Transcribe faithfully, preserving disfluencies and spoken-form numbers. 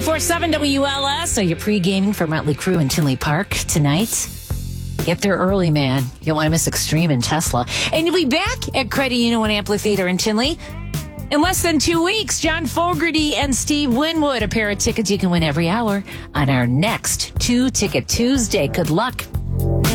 ninety-four point seven W L S. Are you pre-gaming for Motley Crue in Tinley Park tonight? Get there early, man. You'll want to miss Extreme and Tesla. And you'll be back at Credit Union and Amphitheater in Tinley in less than two weeks. John Fogerty and Steve Winwood, a pair of tickets you can win every hour on our next Two Ticket Tuesday. Good luck.